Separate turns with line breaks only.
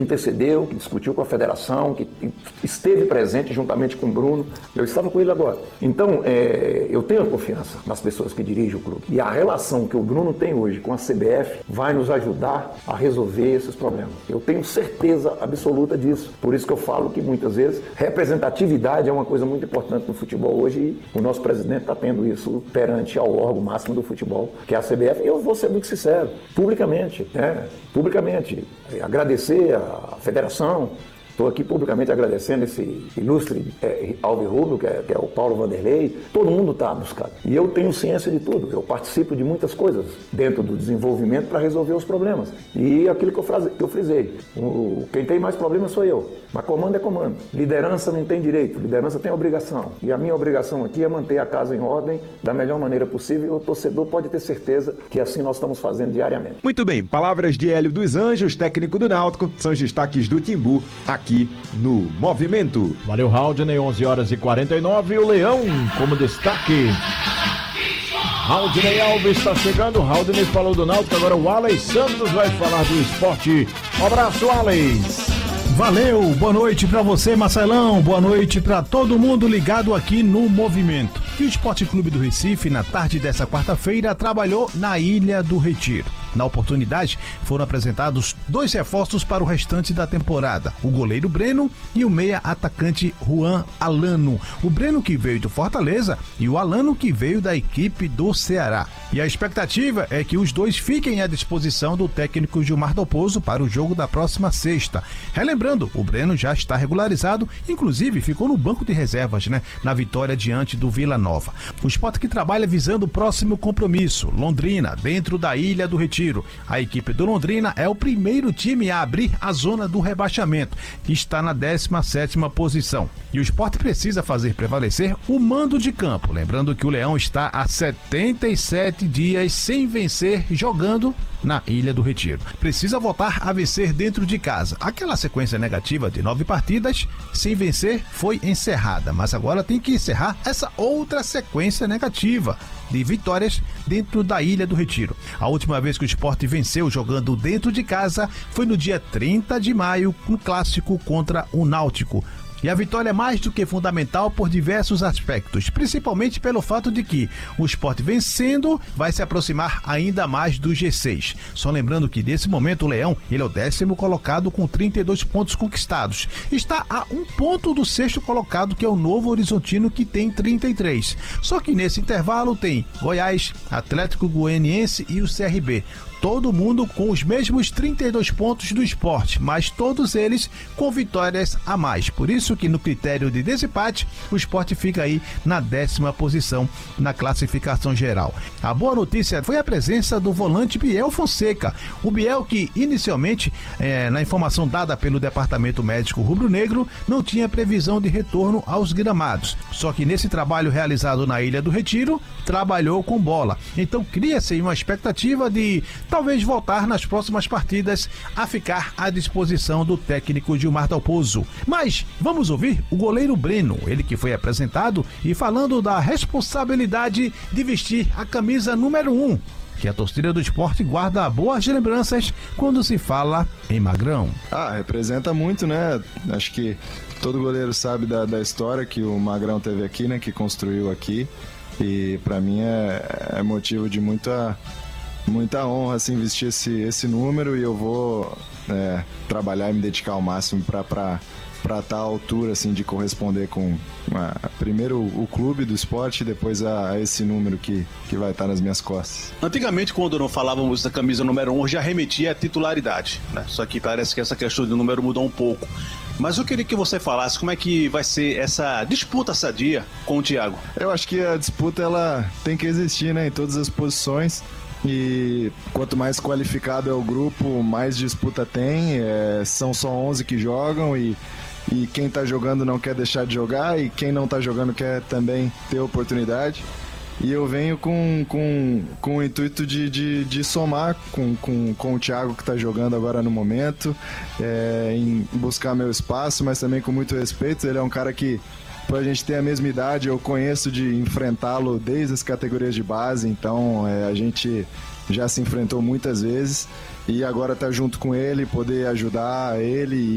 intercedeu, que discutiu com a federação, que esteve presente juntamente com o Bruno. Eu estava com ele agora. Então, eu tenho confiança nas pessoas que dirigem o clube. E a relação que o Bruno tem hoje com a CBF vai nos ajudar a resolver esses problemas. Eu tenho certeza absoluta disso. Por isso que eu falo que muitas vezes representatividade é uma coisa muito importante no futebol hoje e o nosso presidente está tendo isso perante ao órgão máximo do futebol, que é a CBF. Eu vou ser muito sincero, publicamente, agradecer a federação. Estou aqui publicamente agradecendo esse ilustre alvirrubro, que é o Paulo Vanderlei. Todo mundo está buscando. E eu tenho ciência de tudo. Eu participo de muitas coisas dentro do desenvolvimento para resolver os problemas. E aquilo que eu frisei. Quem tem mais problemas sou eu. Mas comando é comando. Liderança não tem direito. Liderança tem obrigação. E a minha obrigação aqui é manter a casa em ordem da melhor maneira possível. E o torcedor pode ter certeza que assim nós estamos fazendo diariamente.
Muito bem. Palavras de Hélio dos Anjos, técnico do Náutico. São os destaques do Timbu aqui no Movimento.
Valeu, Haldney, 11h49, o Leão como destaque. Haldney Alves está chegando, Haldney falou do Náutico, agora o Alex Santos vai falar do esporte. Um abraço, Alex.
Valeu, boa noite pra você, Marcelão, boa noite pra todo mundo ligado aqui no Movimento. E o Esporte Clube do Recife, na tarde dessa quarta-feira, trabalhou na Ilha do Retiro. Na oportunidade, foram apresentados 2 reforços para o restante da temporada, o goleiro Breno e o meia-atacante Juan Alano. O Breno que veio do Fortaleza e o Alano que veio da equipe do Ceará. E a expectativa é que os dois fiquem à disposição do técnico Gilmar Dalpozo para o jogo da próxima sexta. Relembrando, o Breno já está regularizado, inclusive ficou no banco de reservas, na vitória diante do Vila Nova. O Sport que trabalha visando o próximo compromisso, Londrina, dentro da Ilha do Retiro. A equipe do Londrina é o primeiro time a abrir a zona do rebaixamento, que está na 17ª posição. E o Sport precisa fazer prevalecer o mando de campo. Lembrando que o Leão está há 77 dias sem vencer jogando na Ilha do Retiro. Precisa voltar a vencer dentro de casa. Aquela sequência negativa de 9 partidas sem vencer foi encerrada, mas agora tem que encerrar essa outra sequência negativa de vitórias dentro da Ilha do Retiro. A última vez que o Sport venceu jogando dentro de casa foi no dia 30 de maio, no clássico contra o Náutico. E a vitória é mais do que fundamental por diversos aspectos, principalmente pelo fato de que o Sport vencendo vai se aproximar ainda mais do G6. Só lembrando que nesse momento o Leão ele é o 10º colocado com 32 pontos conquistados. Está a 1 ponto do 6º colocado, que é o Novo Horizontino, que tem 33. Só que nesse intervalo tem Goiás, Atlético Goianiense e o CRB. Todo mundo com os mesmos 32 pontos do Sport, mas todos eles com vitórias a mais. Por isso que no critério de desempate, o Sport fica aí na 10ª posição na classificação geral. A boa notícia foi a presença do volante Biel Fonseca. O Biel que inicialmente, na informação dada pelo Departamento Médico Rubro-Negro, não tinha previsão de retorno aos gramados. Só que nesse trabalho realizado na Ilha do Retiro, trabalhou com bola. Então cria-se uma expectativa de talvez voltar nas próximas partidas a ficar à disposição do técnico Gilmar Dalpozo. Mas vamos ouvir o goleiro Breno, ele que foi apresentado e falando da responsabilidade de vestir a camisa número 1, que a torcida do Sport guarda boas lembranças quando se fala em Magrão.
Representa muito, Acho que todo goleiro sabe da história que o Magrão teve aqui, que construiu aqui, e para mim é motivo de muita honra assim, vestir esse número, e eu vou trabalhar e me dedicar ao máximo para estar à altura assim, de corresponder com primeiro o clube do esporte e depois a esse número que vai estar nas minhas costas.
Antigamente, quando não falávamos da camisa número 1, já remetia à titularidade, Só que parece que essa questão de número mudou um pouco. Mas eu queria que você falasse como é que vai ser essa disputa sadia com o Thiago.
Eu acho que a disputa ela tem que existir, em todas as posições. E quanto mais qualificado é o grupo, mais disputa tem. São só 11 que jogam e quem tá jogando não quer deixar de jogar, e quem não tá jogando quer também ter oportunidade. E eu venho com o intuito de somar com o Thiago, que tá jogando agora no momento, em buscar meu espaço, mas também com muito respeito. Ele é um cara que, por a gente ter a mesma idade, eu conheço de enfrentá-lo desde as categorias de base, então a gente já se enfrentou muitas vezes, e agora tá junto com ele, poder ajudar ele